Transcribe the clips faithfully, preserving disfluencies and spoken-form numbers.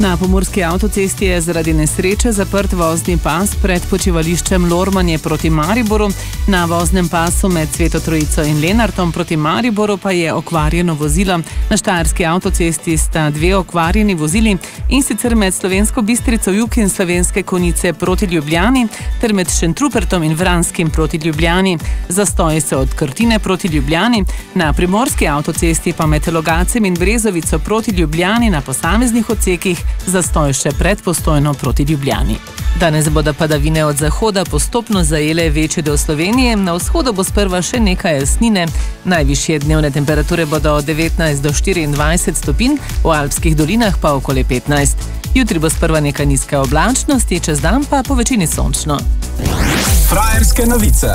Na pomurski avtocesti je zaradi nesreče zaprt vozni pas pred počivališčem Lormanje proti Mariboru. Na voznem pasu med Sveto Trojico in Lenartom proti Mariboru pa je okvarjeno vozilo. Na štajerski avtocesti sta dve okvarjeni vozili, in sicer med Slovensko Bistrico jug in Slovenske Konjice proti Ljubljani ter med Šentrupertom in Vranskim proti Ljubljani. Zastoji so od Krtine proti Ljubljani, na primorski avtocesti pa med Logacem in Brezovico proti Ljubljani na posameznih odsekih, zastoj še pred Postojno proti Ljubljani. Danes bodo padavine od zahoda postopno zajele večji del Slovenije, na vzhodu bo sprva še nekaj jasnine. Najvišje dnevne temperature bodo od devetnajst do štiriindvajset stopinj, v alpskih dolinah pa okoli petnajst. Jutri bo sprva nekaj nizke oblačnosti, čez dan pa po večini sončno. Frajerske novice.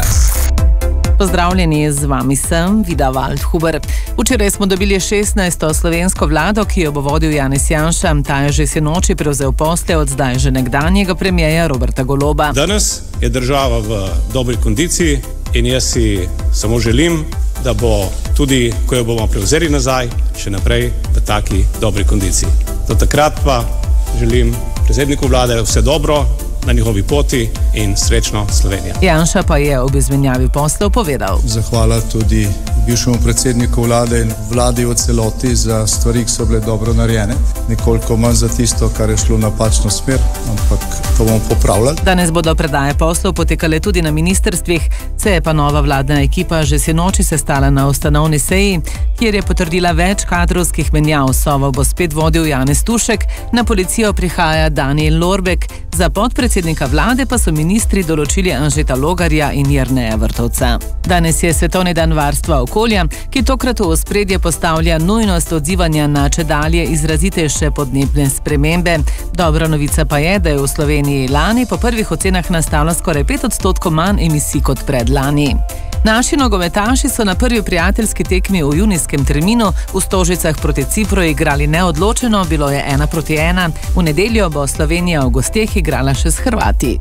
Pozdravljeni, z vami sem Vida Waldhuber. Včeraj smo dobili šestnajsto slovensko vlado, ki jo bo vodil Janez Janša. Ta je že sinoči prevzel posle od zdaj že nekdanjega premierja Roberta Goloba. Danes je država v dobri kondiciji in jaz si samo želim, da bo tudi, ko jo bomo prevzeli nazaj, še naprej v taki dobri kondiciji. Do takrat pa želim predsedniku vlade vse dobro na njihovi poti in srečno Slovenija. Janša pa je ob izmenjavi poslov povedal: Zahvala tudi bivšemu predsedniku vlade in vladi v celoti za stvari, ki so bile dobro narejene. Nekoliko manj za tisto, kar je šlo v napačno smer, ampak to bomo popravljali. Danes bodo predaje poslov potekale tudi na ministrstvih, se je pa nova vladna ekipa že sinoči sestala na ustanovni seji, kjer je potrdila več kadrovskih menjav. Sovo bo spet vodil Janez Tušek, na policijo prihaja Danijel Lorbek, za podpredsednika vlade pa so ministri določili Anžeta Logarja in Jerneja Vrtovca. Danes je Svetovni dan varstva okolja, ki tokrat v ospredje postavlja nujnost odzivanja na čedalje izrazitejše podnebne spremembe. Dobra novica pa je, da je v Sloveniji lani po prvih ocenah nastalo skoraj pet odstotkov manj emisij kot predlani. Naši nogometaši so na prvi prijateljski tekmi v junijskem terminu v Stožicah proti Cipru igrali neodločeno, bilo je ena proti ena. V nedeljo bo Slovenija v gosteh igrala še s Hrvati.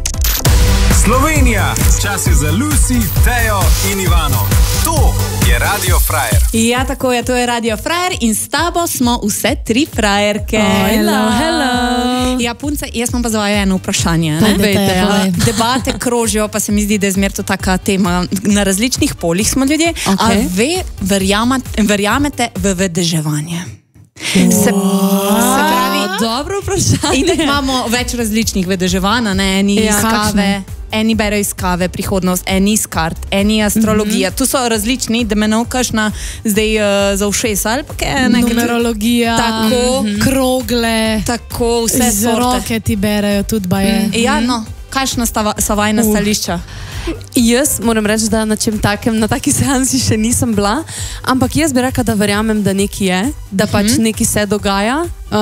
Slovenija, čas je za Lucy, Tejo in Ivano. To je Radio Frajer. Ja, tako je, to je Radio Frajer in s tabo smo vse tri frajerke. Oh, hello, hello. Ja, punce, jaz sem pa za vaju eno vprašanje. Povejte, ja. Debate krožijo, pa se mi zdi, da je zmer to taka tema. Na različnih polih smo ljudje. Okay. A ve, verjamete, verjamete v vedeževanje? Se, se pravi, dobro vprašanje. Itak imamo več različnih vedeževanj, ne, eni Ja, iz kave, kakšne? eni berejo iz kave, prihodnost, eni iz kart, eni astrologija. Tu so različni, da me naukaš na zdaj uh, za ušesa ali pa kaj. Numerologija, Tako. krogle, Tako, vse z sorte. roke ti berejo tudi baje. Ja, no, kakšna sta va- so vajna Uh. stališča? Jaz moram reči, da na čem takem, na taki seansi še nisem bila, ampak jaz bi rekla, da verjamem, da nekaj je, da pač nekaj se dogaja.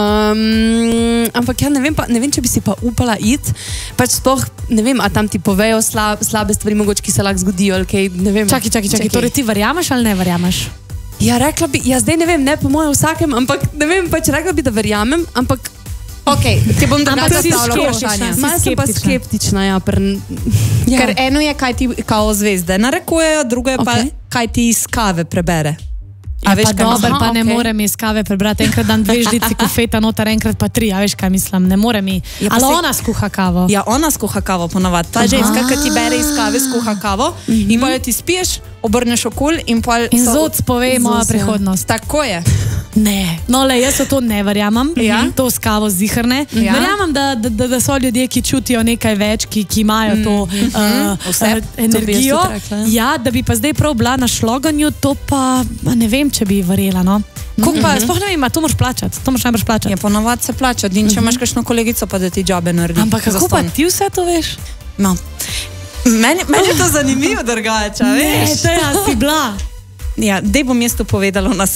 Um, ampak ja, ne vem, pa, ne vem, če bi si pa upala iti, pač sploh, ne vem, a tam ti povejo slab, slabe stvari, mogoče, ki se lahko zgodijo, ali kaj, ne vem. Čakaj, čakaj, čakaj, torej ti verjameš ali ne verjameš? Ja, rekla bi, ja zdaj ne vem, ne po mojem vsakem, ampak ne vem, pač rekla bi, da verjamem, ampak Ok, ti bom Ampak drugače si zastavila skeptična. vprašanje. Si malo sem pa skeptična. skeptična, ja, pr, ja. Ker eno je, kaj ti kao zvezde narekujejo, drugo je pa, Ok. kaj ti iz kave prebere. A Ja, veš, pa kaj dober, mislim? pa ne Aha, ok. morem iz kave prebrati, enkrat dan dve žlici kofeta noter, enkrat pa tri, a veš kaj mislim, ne more mi. Ja, pa Ali saj- ona skuha kavo? Ja, ona skuha kavo ponavadi. Ta ženska, ki ti bere iz kave, skuha kavo in pa jo ti spiješ, obrneš okol in pol... In so- zoc pove moja Zoc, ja. prihodnost. Tako je. Ne, no le, jaz v to ne verjamem, Ja. to s kavo zihrne. Ja. Verjamem, da, da, da, da so ljudje, ki čutijo nekaj več, ki, ki imajo to uh, Vse. uh, energijo. To bi jaz tudi rekla, ja. Ja, da bi pa zdaj prav bila na šloganju, to pa ma ne vem, če bi verjela. No. Koliko pa, sploh ne vem, a to moraš plačati, to moraš najbrž plačati. Ja, ponavadi se plača. In če imaš kakšno kolegico, pa da ti džabe naredi. Ampak kako pa zastonj. ti vse to veš? No. Meni, meni je to zanimivo drugače, a Ne, veš? to ja si bila. Ja, dej bom jaz to povedala na